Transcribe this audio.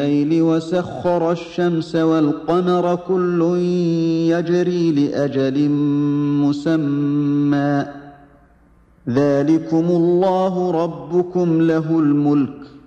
الليل وسخر الشمس والقمر كل يجري لأجل مسمى ذلكم الله ربكم له الملك